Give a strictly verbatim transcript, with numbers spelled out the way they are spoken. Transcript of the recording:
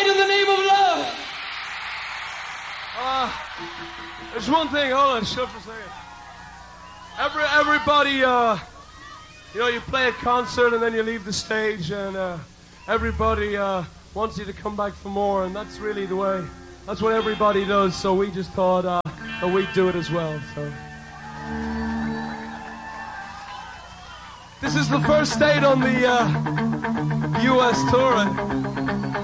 fight in the name of love. Uh, there's one thing, hold on, shut for a second. Every, everybody, uh, you know, you play a concert and then you leave the stage and uh, everybody uh, wants you to come back for more, and that's really the way, that's what everybody does, so we just thought uh, that we'd do it as well, so. This is the first date on the uh, U S tour.